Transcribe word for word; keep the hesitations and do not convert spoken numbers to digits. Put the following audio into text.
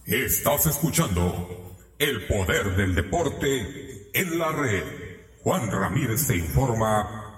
Estás escuchando El Poder del Deporte en la Red. Juan Ramírez te informa